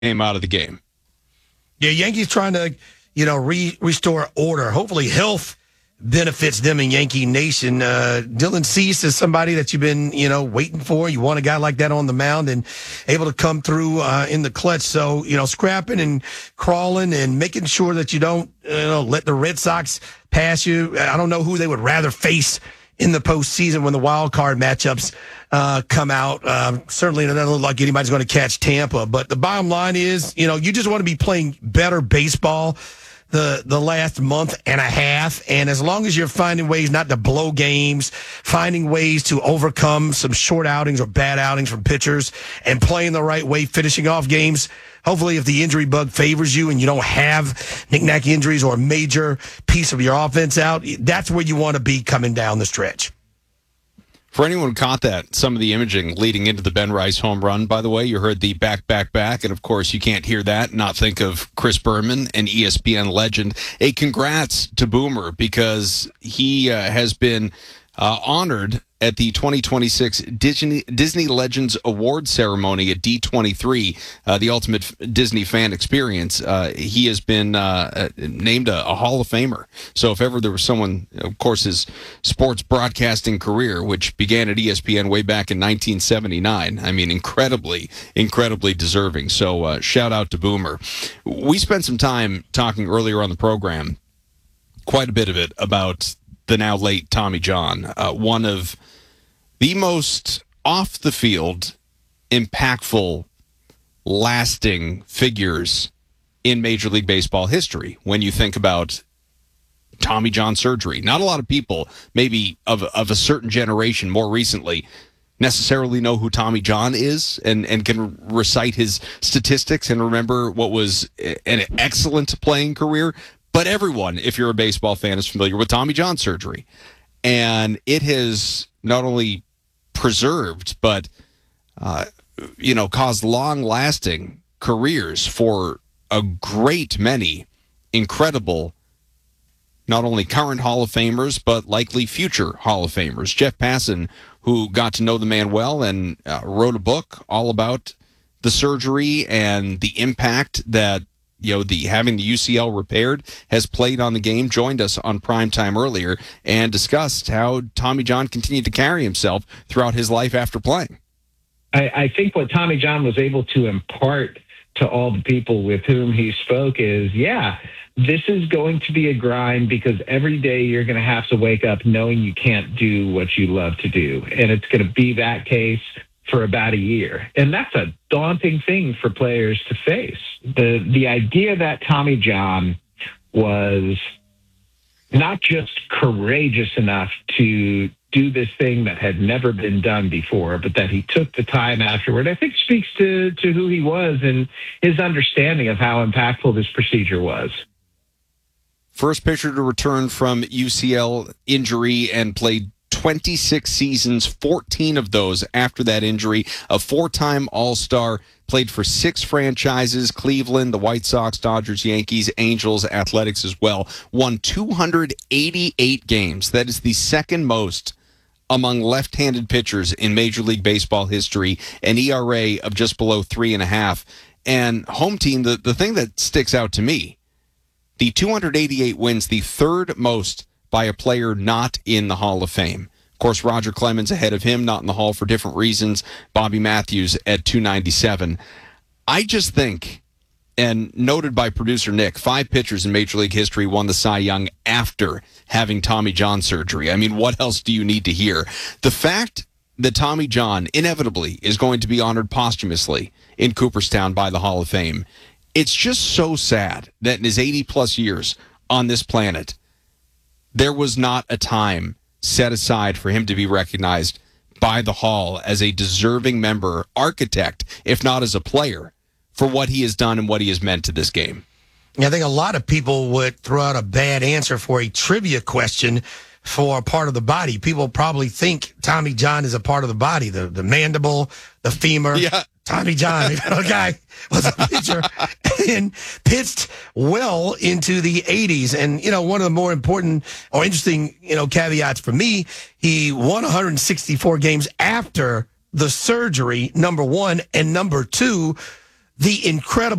came out of the game. Yeah, Yankees trying to, restore order. Hopefully health benefits them in Yankee Nation. Dylan Cease is somebody that you've been, waiting for. You want a guy like that on the mound and able to come through in the clutch. So, scrapping and crawling and making sure that you don't, let the Red Sox pass you. I don't know who they would rather face in the postseason when the wild card matchups come out. Certainly it doesn't look like anybody's going to catch Tampa. But the bottom line is, you just want to be playing better baseball the last month and a half. And as long as you're finding ways not to blow games, finding ways to overcome some short outings or bad outings from pitchers and playing the right way, finishing off games, hopefully if the injury bug favors you and you don't have knick-knack injuries or a major piece of your offense out, that's where you want to be coming down the stretch. For anyone who caught that, some of the imaging leading into the Ben Rice home run, by the way, you heard the back, and of course you can't hear that and not think of Chris Berman, an ESPN legend. A congrats to Boomer because he has been honored at the 2026 Disney Legends Award ceremony at D23, the Ultimate Disney Fan Experience. He has been named a Hall of Famer. So if ever there was someone, of course, his sports broadcasting career, which began at ESPN way back in 1979, I mean, incredibly deserving. So shout out to Boomer. We spent some time talking earlier on the program, quite a bit of it, about the now late Tommy John, one of the most off-the-field, impactful, lasting figures in Major League Baseball history. When you think about Tommy John surgery, not a lot of people, maybe of a certain generation more recently, necessarily know who Tommy John is and can recite his statistics and remember what was an excellent playing career. But everyone, if you're a baseball fan, is familiar with Tommy John surgery. And it has not only preserved, but, caused long-lasting careers for a great many incredible, not only current Hall of Famers, but likely future Hall of Famers. Jeff Passan, who got to know the man well and wrote a book all about the surgery and the impact that having the UCL repaired has played on the game, joined us on Primetime earlier and discussed how Tommy John continued to carry himself throughout his life after playing. I think what Tommy John was able to impart to all the people with whom he spoke is, this is going to be a grind because every day you're going to have to wake up knowing you can't do what you love to do. And it's going to be that case for about a year. And that's a daunting thing for players to face. The idea that Tommy John was not just courageous enough to do this thing that had never been done before, but that he took the time afterward, I think speaks to who he was and his understanding of how impactful this procedure was. First pitcher to return from UCL injury and played 26 seasons, 14 of those after that injury, a four-time All-Star, played for 6 franchises, Cleveland, the White Sox, Dodgers, Yankees, Angels, Athletics as well, won 288 games. That is the second most among left-handed pitchers in Major League Baseball history, an ERA of just below 3.5. And home team, the thing that sticks out to me, the 288 wins, the third most by a player not in the Hall of Fame. Of course, Roger Clemens ahead of him, not in the Hall for different reasons. Bobby Matthews at 297. I just think, and noted by producer Nick, 5 pitchers in Major League history won the Cy Young after having Tommy John surgery. I mean, what else do you need to hear? The fact that Tommy John inevitably is going to be honored posthumously in Cooperstown by the Hall of Fame, it's just so sad that in his 80-plus years on this planet, there was not a time set aside for him to be recognized by the Hall as a deserving member, architect, if not as a player, for what he has done and what he has meant to this game. I think a lot of people would throw out a bad answer for a trivia question for a part of the body. People probably think Tommy John is a part of the body, the mandible, the femur. Yeah. Tommy John, a guy was a pitcher and pitched well into the 80s. And, one of the more important or interesting, caveats for me, he won 164 games after the surgery, number one. And number two, the incredible